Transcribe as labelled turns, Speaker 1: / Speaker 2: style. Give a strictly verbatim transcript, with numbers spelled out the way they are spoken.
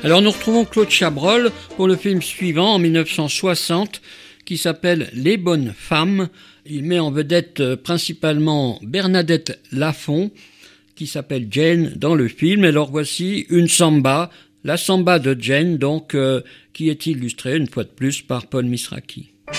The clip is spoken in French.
Speaker 1: Alors nous retrouvons Claude Chabrol pour le film suivant en dix-neuf cent soixante qui s'appelle Les Bonnes Femmes. Il met en vedette principalement Bernadette Lafont qui s'appelle Jane dans le film. Alors voici une samba, la samba de Jane donc, euh, qui est illustrée une fois de plus par Paul Misraki.